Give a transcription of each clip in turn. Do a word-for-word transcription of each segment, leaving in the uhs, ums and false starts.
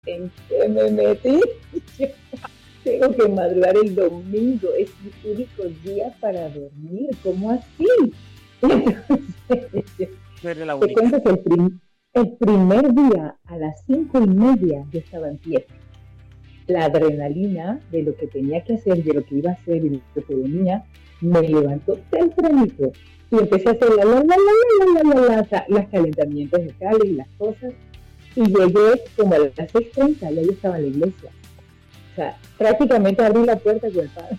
¿En qué me metí? Tengo que madrugar el domingo, es mi único día para dormir, ¿cómo así? Entonces, No eres la te única. cuento que el, prim- el primer día a las cinco y media yo estaba en pie. La adrenalina de lo que tenía que hacer, de lo que iba a hacer y de lo que venía, me levantó tempranito y empecé a hacer la, la, la, la, la, la, la, la, la, los calentamientos vocales y las cosas. Y llegué como a las seis y treinta, ya yo estaba en la iglesia. O sea, prácticamente abrí la puerta con el padre.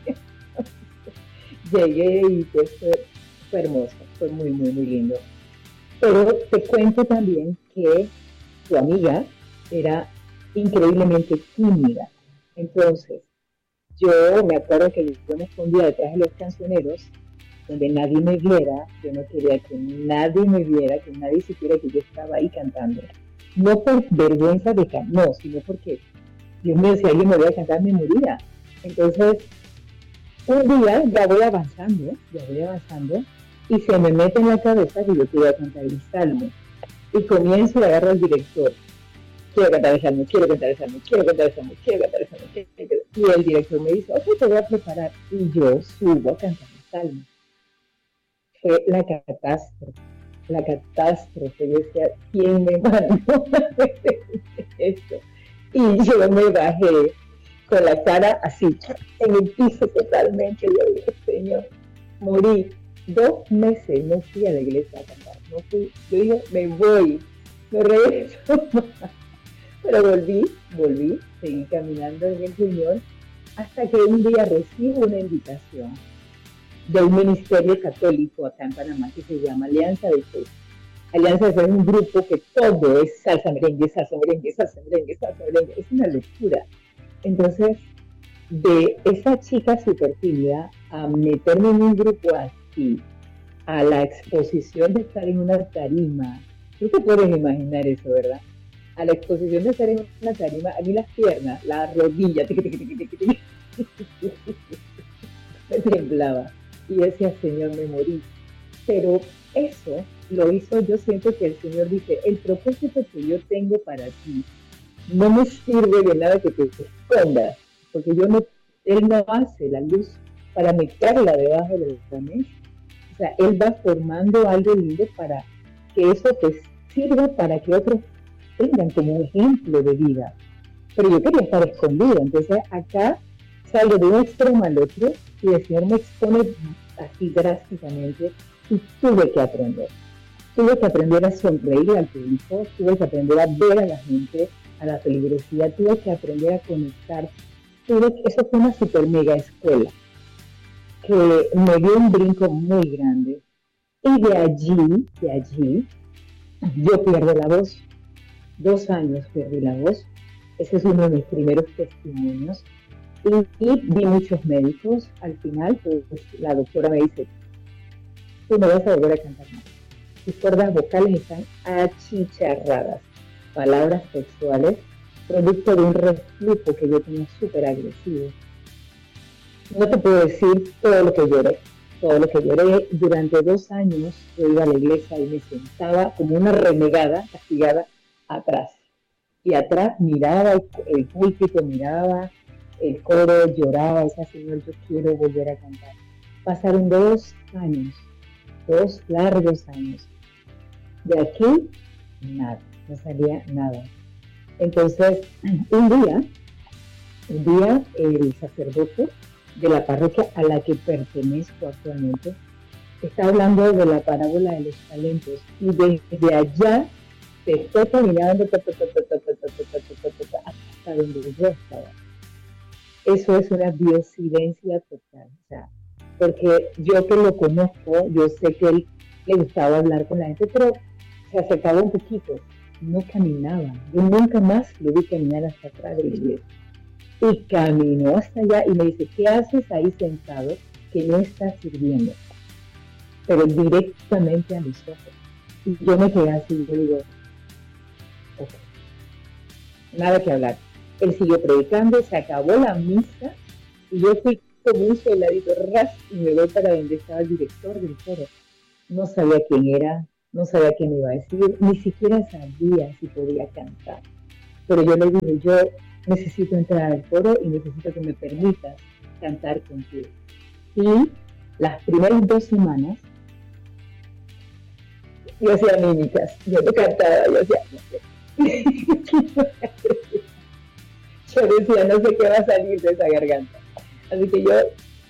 Llegué y pues fue, fue hermoso, fue muy, muy, muy lindo. Pero te cuento también que tu amiga era increíblemente tímida. Entonces, yo me acuerdo que yo me escondía detrás de los cancioneros, donde nadie me viera, yo no quería que nadie me viera, que nadie supiera que yo estaba ahí cantando. No por vergüenza de cantar, no, sino porque, Dios mío, si alguien me veía cantar, me moría. Entonces, un día ya voy avanzando, ya voy avanzando, y se me mete en la cabeza que yo quería cantar el salmo. Y comienzo a agarrar al director. Quiero cantar el salmo, quiero cantar el salmo, quiero cantar el salmo, quiero cantar el salmo. Quiero cantar el salmo. Y el director me dice, ok, te voy a preparar. Y yo subo a cantar el salmo. Fue la catástrofe, la catástrofe. Yo decía, ¿quién me mandó a hacer esto? Y yo me bajé con la cara así, en el piso totalmente. Yo digo, Señor, morí. Dos meses no fui a la iglesia a cantar. No fui. Yo dije, me voy, no regreso más. Pero volví, volví, seguí caminando en el Señor hasta que un día recibo una invitación de un ministerio católico acá en Panamá que se llama Alianza de Fe. Alianza de Fe es un grupo que todo es salsa merengue, salsa merengue, salsa merengue, salsa merengue. Es una locura. Entonces, de esa chica súper tímida a meterme en un grupo así, a la exposición de estar en una tarima, tú te puedes imaginar eso, ¿verdad? A la exposición de estar en una tarima, a mí las piernas, las rodillas, tiqui, tiqui, tiqui, tiqui, tiqui, me temblaba. Y decía, Señor, me morí. Pero eso lo hizo, yo siento que el Señor dice, el propósito que yo tengo para ti no me sirve de nada que te escondas, porque yo no, Él no hace la luz para meterla debajo del mesa. O sea, Él va formando algo lindo para que eso te sirva para que otros tengan como un ejemplo de vida. Pero yo quería estar escondida, entonces acá salgo de un extremo al otro y el Señor me expone así drásticamente y tuve que aprender. Tuve que aprender a sonreír al público, tuve que aprender a ver a la gente, a la peligrosidad, tuve que aprender a conectar. Tuve que, eso fue una super mega escuela que me dio un brinco muy grande. Y de allí, de allí, yo pierdo la voz. Dos años perdí la voz. Ese es uno de mis primeros testimonios. Y, y vi muchos médicos. Al final, pues, la doctora me dice, tú no vas a volver a cantar más. Tus cuerdas vocales están achicharradas. Palabras sexuales, producto de un reflujo que yo tenía súper agresivo. No te puedo decir todo lo que lloré. Todo lo que lloré durante dos años, yo iba a la iglesia y me sentaba como una renegada, castigada, atrás. Y atrás miraba el, el púlpito, miraba el coro, lloraba, decía, Señor, yo quiero volver a cantar. Pasaron dos años, dos largos años. De aquí, nada, no salía nada. Entonces, un día, un día el sacerdote de la parroquia a la que pertenezco actualmente está hablando de la parábola de los talentos y desde allá se está caminando hasta donde yo estaba. Eso es una diosidencia total, o sea, porque yo que lo conozco, yo sé que él le gustaba hablar con la gente, pero se acercaba un poquito, no caminaba. Yo nunca más lo vi caminar hasta atrás de la iglesia. Y caminó hasta allá y me dice, ¿qué haces ahí sentado que no estás sirviendo? Pero directamente a mis ojos. Y yo me quedé así, yo digo, ok, nada que hablar. Él siguió predicando, se acabó la misa y yo fui como un soldadito ras y me voy para donde estaba el director del coro. No sabía quién era, no sabía qué me iba a decir, ni siquiera sabía si podía cantar. pero yo le dije, yo necesito entrar al coro y necesito que me permitas cantar contigo. Y las primeras dos semanas yo hacía mímicas, yo no cantaba, yo hacía yo decía, no sé qué va a salir de esa garganta. Así que yo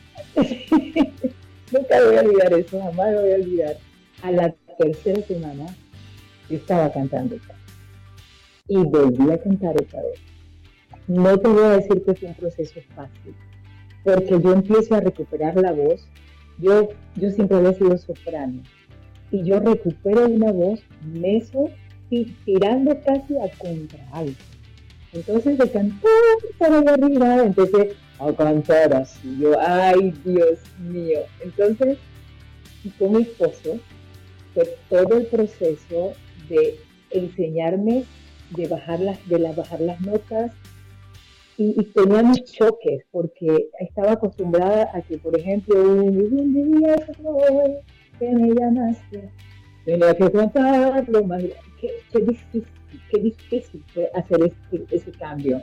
nunca voy a olvidar eso, jamás voy a olvidar. A la tercera semana yo estaba cantando y volví a cantar otra vez. No te voy a decir que fue un proceso fácil, porque yo empiezo a recuperar la voz. Yo, yo siempre había sido soprano y yo recupero una voz meso y tirando casi a contralto. Entonces de cantar para arriba empecé a cantar así. Yo, ay Dios mío. Entonces con mi esposo fue todo el proceso de enseñarme de bajar las, de las, bajar las notas. Y, y tenía mis choques porque estaba acostumbrada a que, por ejemplo, un día que me llamaste, tenía que cantarlo más. Qué, qué difícil, qué difícil fue hacer ese, ese cambio.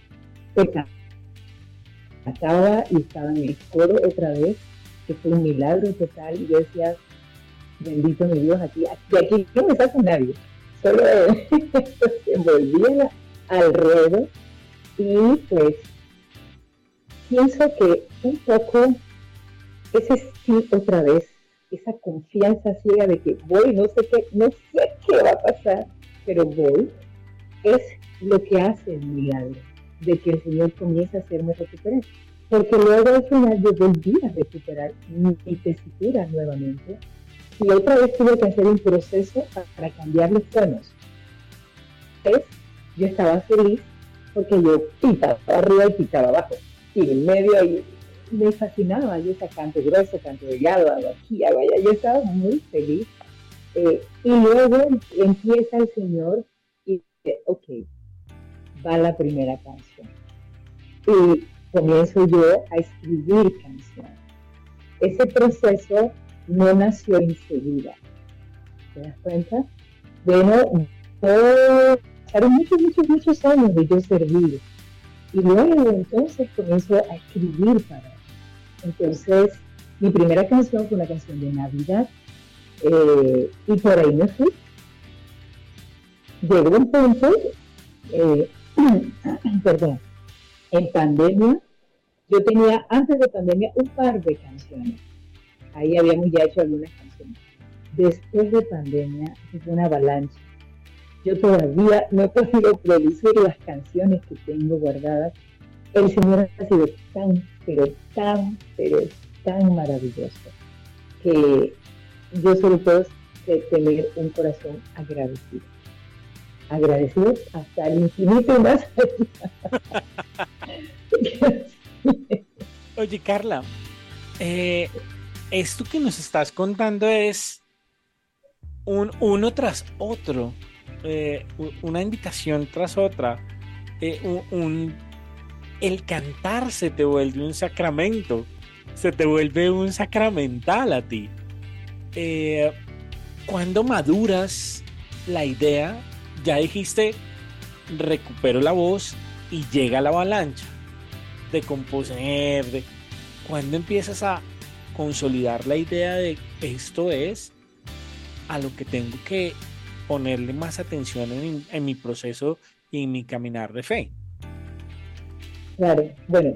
Cantaba y estaba en el coro otra vez, que fue un milagro total. Y yo decía, bendito mi Dios, aquí, de aquí no me saca nadie. Solo se volvía al ruedo. Y pues pienso que un poco ese sí otra vez, esa confianza ciega de que voy, no sé qué, no sé qué va a pasar, pero voy, es lo que hace el milagro, de que el Señor comienza a hacerme recuperar. Porque luego al final yo volví a recuperar mi tesitura nuevamente y otra vez tuve que hacer un proceso para cambiar los tonos. Entonces, yo estaba feliz porque yo pitaba arriba y pitaba abajo, y en medio y me fascinaba, yo esa canto grueso, canto delgado, hago aquí, hago allá, yo estaba muy feliz, eh, y luego empieza el Señor y dice, ok, va la primera canción, y comienzo yo a escribir canciones. Ese proceso no nació enseguida, ¿te das cuenta? Bueno, todo pasaron muchos, muchos, muchos años de yo servir. Y luego entonces comienzo a escribir para él. Entonces, mi primera canción fue una canción de Navidad. Eh, y por ahí me fui. Llegó un punto, eh, perdón, en pandemia, yo tenía antes de pandemia un par de canciones. Ahí habíamos ya hecho algunas canciones. Después de pandemia, fue una avalancha. Yo todavía no he podido producir las canciones que tengo guardadas. El Señor ha sido tan, pero tan, pero tan maravilloso que yo solo puedo tener un corazón agradecido. Agradecido hasta el infinito y más allá. Oye, Carla, eh, esto que nos estás contando es un uno tras otro. Eh, una invitación tras otra, eh, un, un, el cantar se te vuelve un sacramento, se te vuelve un sacramental a ti. Eh, cuando maduras la idea, ya dijiste, recupero la voz y llega la avalancha de componer, de cuando empiezas a consolidar la idea de esto es a lo que tengo que ponerle más atención en, en mi proceso y en mi caminar de fe. Claro, bueno,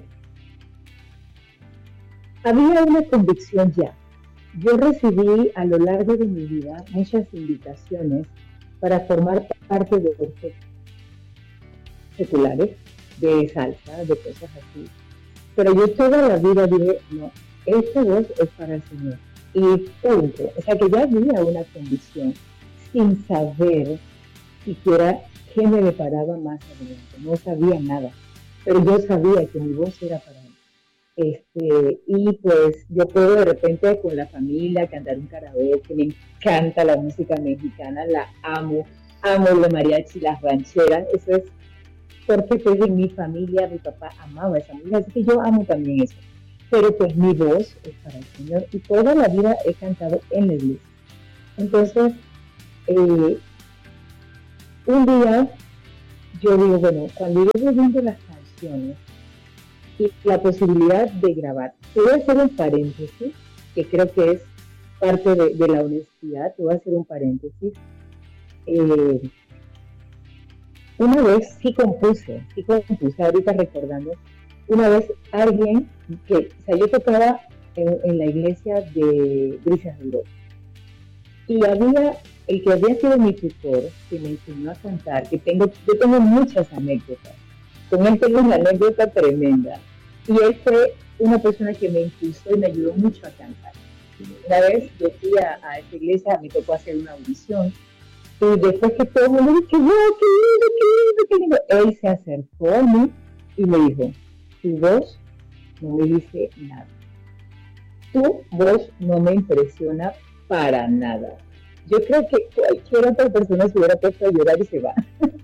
había una convicción ya. Yo recibí a lo largo de mi vida muchas invitaciones para formar parte de orquestas seculares, de salsa, de cosas así. Pero yo toda la vida dije, no, esta voz es para el Señor. Y punto. O sea que ya había una convicción sin saber siquiera qué me deparaba más adelante. No sabía nada, pero yo sabía que mi voz era para él. Este, y pues yo puedo de repente con la familia cantar un karaoke, me encanta la música mexicana, la amo, amo los mariachi, las rancheras, eso es porque pues en mi familia, mi papá amaba esa música, así que yo amo también eso. Pero pues mi voz es para el Señor y toda la vida he cantado en la iglesia. Entonces, Eh, un día yo digo, bueno, cuando yo voy viendo las canciones y la posibilidad de grabar, te voy a hacer un paréntesis, que creo que es parte de, de la honestidad, te voy a hacer un paréntesis. Eh, una vez sí compuse, sí compuse, ahorita recordando, una vez alguien que, o sea, yo tocaba en, en la iglesia de Brisas de Europa, y había el que había sido mi tutor, que me enseñó a cantar, que tengo, yo tengo muchas anécdotas, con él tengo una anécdota tremenda, y él fue una persona que me impulsó y me ayudó mucho a cantar. Una vez yo fui a, a esa iglesia, me tocó hacer una audición, y después que todo el mundo me dijo, wow, qué lindo, qué lindo, qué lindo, él se acercó a mí y me dijo, tu voz no me dice nada, tu voz no me impresiona para nada. Yo creo que cualquier otra persona se hubiera puesto a llorar y se va.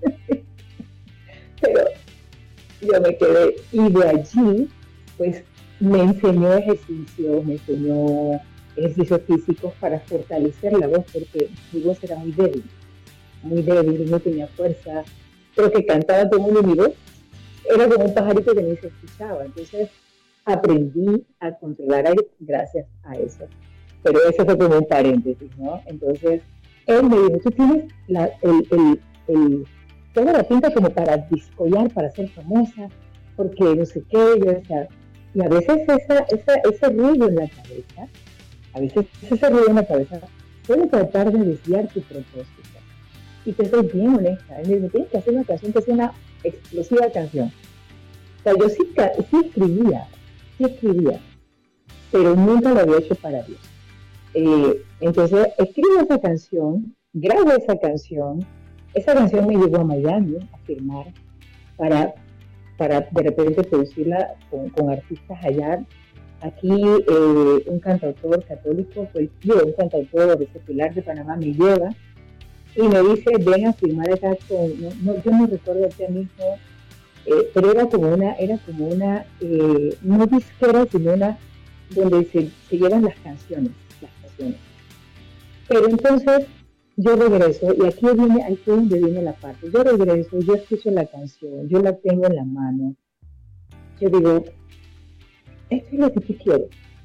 Pero yo me quedé, y de allí, pues, me enseñó ejercicios, me enseñó ejercicios físicos para fortalecer la voz, porque mi voz era muy débil, muy débil, no tenía fuerza. Creo que cantaba todo el mundo y mi voz era como un pajarito que ni se escuchaba. Entonces, aprendí a controlar aire gracias a eso. Pero eso fue como un paréntesis, ¿no? Entonces, él me dijo, tú tienes la, el, el, el, toda la pinta como para discollar, para ser famosa, porque no sé qué, yo decía, y a veces esa, esa, ese ruido en la cabeza, a veces ese ruido en la cabeza puede tratar de desviar tu propósito. Y te soy bien honesta, él me dijo, tienes que hacer una canción que sea una explosiva canción. O sea, yo sí, sí escribía, sí escribía, pero nunca lo había hecho para Dios. Eh, entonces escribo esa canción, grabo esa canción, esa canción me llevó a Miami a firmar para, para de repente producirla con, con artistas allá. Aquí eh, un cantautor católico, pues, yo, un cantautor secular de Panamá me lleva y me dice, ven a firmar esa con, no, no, yo no recuerdo ahorita mismo, eh, pero era como una, era como una, eh, no disquera, sino una donde se, se llevan las canciones. Pero entonces yo regreso, y aquí viene, aquí es donde viene la parte, yo regreso, yo escucho la canción, yo la tengo en la mano, yo digo, esto es lo que tú quieres,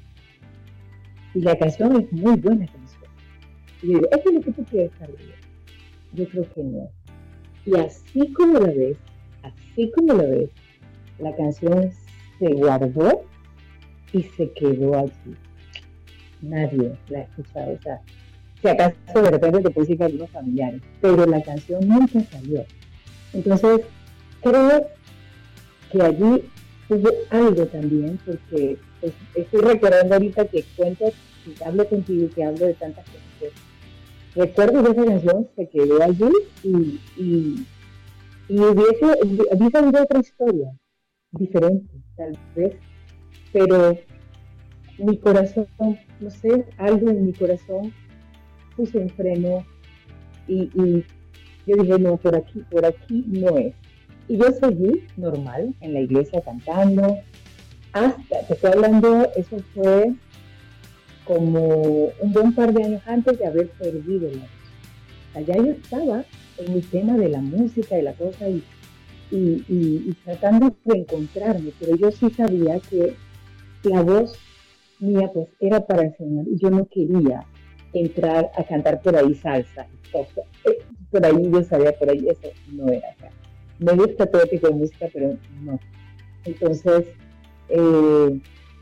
y la canción es muy buena canción, y yo digo, esto es lo que tú quieres, Carlos, yo creo que no, y así como la ves, así como la ves, la canción se guardó y se quedó allí. Nadie la ha escuchado, o sea, si acaso de repente te puede decir que algunos familiares, pero la canción nunca salió. Entonces, creo que allí hubo algo también, porque pues, estoy recordando ahorita que cuento, que hablo contigo, que hablo de tantas cosas, que recuerdo que esa canción se quedó allí y, y, y hubiese, hubiese habido otra historia, diferente, tal vez, pero mi corazón, no sé, algo en mi corazón puse un freno y, y yo dije, no, por aquí, por aquí no es. Y yo seguí normal en la iglesia cantando, hasta, te estoy hablando, eso fue como un buen par de años antes de haber perdido la voz. Allá yo estaba en mi tema de la música y la cosa y, y, y, y tratando de encontrarme, pero yo sí sabía que la voz mía pues era para el Señor y yo no quería entrar a cantar por ahí salsa y cosas. Eh, por ahí yo sabía, por ahí eso no era acá. Me gusta todo tipo de música, pero no. Entonces, eh,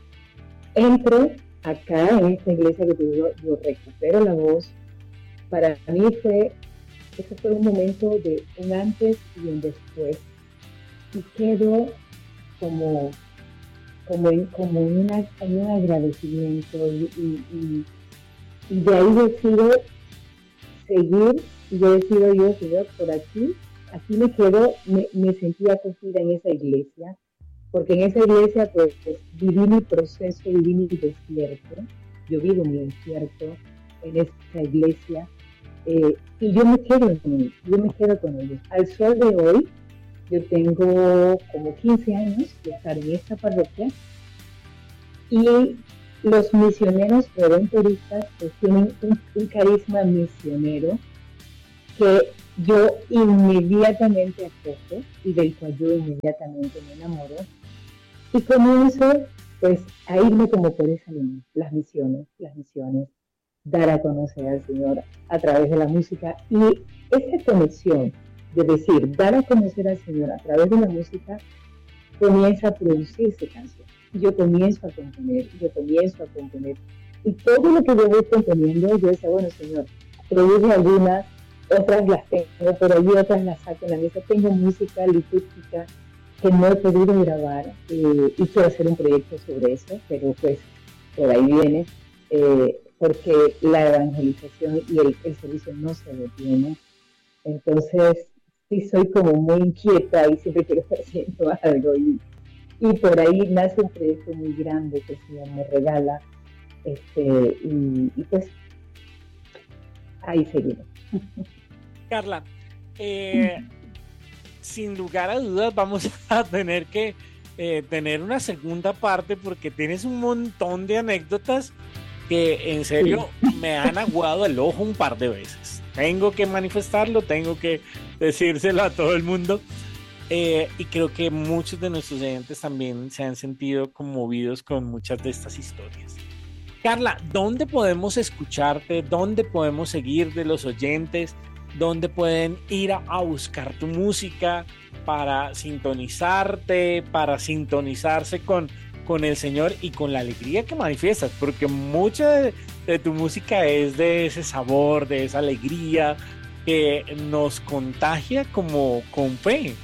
entro acá en esta iglesia que te digo, yo recupero la voz. Para mí fue, ese fue un momento de un antes y un después. Y quedo como como en, como en, una, en un agradecimiento y, y, y, y de ahí decido seguir y yo decido yo, Señor, por aquí, aquí me quedo, me, me sentí acogida en esa iglesia, porque en esa iglesia pues, pues viví mi proceso, viví mi desierto, yo vivo mi desierto en esa iglesia eh, y yo me quedo con ellos, yo me quedo con ellos. Al sol de hoy, yo tengo como quince años de estar en esta parroquia y los misioneros redentoristas pues tienen un, un carisma misionero que yo inmediatamente acojo y del cual yo inmediatamente me enamoro. Y comienzo pues a irme como por esa línea, las misiones, las misiones, dar a conocer al Señor a través de la música y esa conexión de decir, dar a conocer al Señor a través de la música comienza a producirse canción. Yo comienzo a componer, yo comienzo a componer y todo lo que yo voy componiendo, yo decía, bueno Señor, produce algunas, otras las tengo, pero allí otras las saco en la mesa, tengo música litúrgica que no he podido grabar eh, y quiero hacer un proyecto sobre eso, pero pues por ahí viene, eh, porque la evangelización y el, el servicio no se detiene. Entonces, sí soy como muy inquieta y siempre quiero estar haciendo algo. Y, y por ahí nace un proyecto muy grande que el Señor me regala. Este, y, y pues, ahí seguimos. Carla, eh, sin lugar a dudas vamos a tener que eh, tener una segunda parte porque tienes un montón de anécdotas que en serio sí. me han aguado el ojo un par de veces. Tengo que manifestarlo, tengo que decírselo a todo el mundo eh, y creo que muchos de nuestros oyentes también se han sentido conmovidos con muchas de estas historias. Carla, ¿dónde podemos escucharte? ¿Dónde podemos seguir de los oyentes? ¿Dónde pueden ir a, a buscar tu música para sintonizarte, para sintonizarse con, con el Señor y con la alegría que manifiestas? Porque mucha de, de tu música es de ese sabor, de esa alegría que nos contagia como con fe.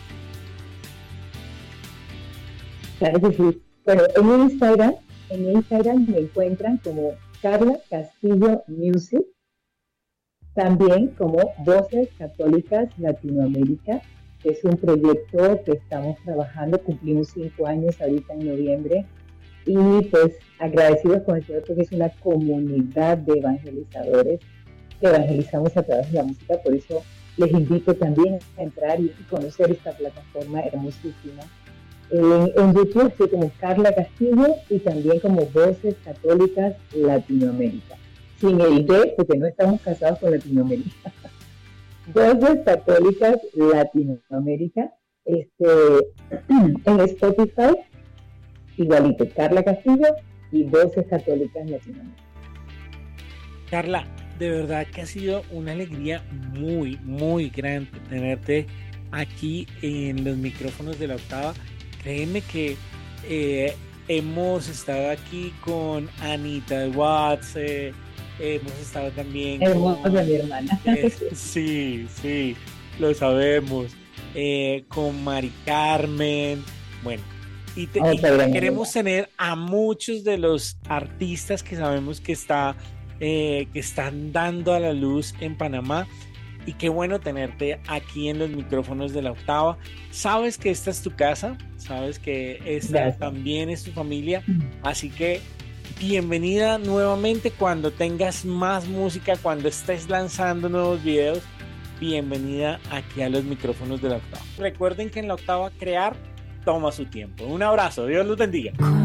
Claro que sí. Bueno, en mi Instagram, en mi Instagram me encuentran como Carla Castillo Music. También como Voces Católicas Latinoamérica, que es un proyecto que estamos trabajando, cumplimos cinco años ahorita en noviembre, y pues agradecidos con el Señor porque es una comunidad de evangelizadores que evangelizamos a través de la música, por eso les invito también a entrar y conocer esta plataforma hermosísima. En, en YouTube estoy como Carla Castillo y también como Voces Católicas Latinoamérica. Sin el D, porque no estamos casados con Latinoamérica. Voces Católicas Latinoamérica, este, en Spotify, igualito, Carla Castillo y Voces Católicas Latinoamérica. Carla, de verdad que ha sido una alegría muy, muy grande tenerte aquí en los micrófonos de La Octava. Créeme que eh, hemos estado aquí con Anita de Watts, eh, hemos estado también hermosa con, mi hermana. Eh, sí, sí, lo sabemos. Eh, con Mari Carmen. Bueno, y, te, oh, y queremos tener a muchos de los artistas que sabemos que, está, eh, que están dando a la luz en Panamá. Y qué bueno tenerte aquí en los micrófonos de La Octava. Sabes que esta es tu casa, sabes que esta Gracias. También es tu familia. Así que bienvenida nuevamente cuando tengas más música, cuando estés lanzando nuevos videos. Bienvenida aquí a los micrófonos de La Octava. Recuerden que en La Octava crear toma su tiempo. Un abrazo, Dios los bendiga.